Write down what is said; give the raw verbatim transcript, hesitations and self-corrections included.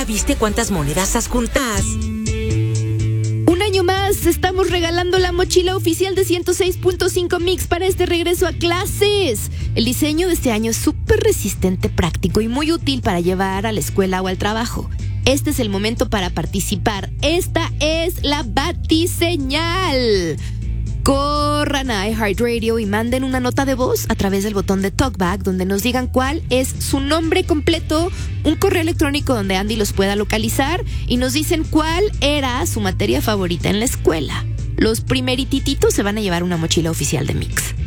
¿Ya viste cuántas monedas has juntado? Un año más, estamos regalando la mochila oficial de ciento seis punto cinco Mix para este regreso a clases. El diseño de este año es súper resistente, práctico y muy útil para llevar a la escuela o al trabajo. Este es el momento para participar. Esta es la Batiseñal. Corran a iHeartRadio y manden una nota de voz a través del botón de Talkback donde nos digan cuál es su nombre completo, un correo electrónico donde Andy los pueda localizar y nos dicen cuál era su materia favorita en la escuela. Los primeritititos se van a llevar una mochila oficial de Mix.